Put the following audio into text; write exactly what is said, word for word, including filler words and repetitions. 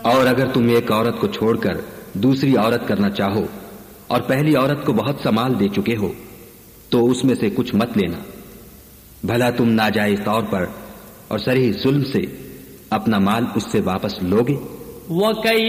और अगर तुम एक औरत को छोड़कर दूसरी औरत करना चाहो और पहली औरत को बहुत सा माल दे चुके हो तो उसमें से कुछ मत लेना, भला तुम नाजायज तौर पर और सरीह जुल्म से अपना माल उससे वापस लोगे।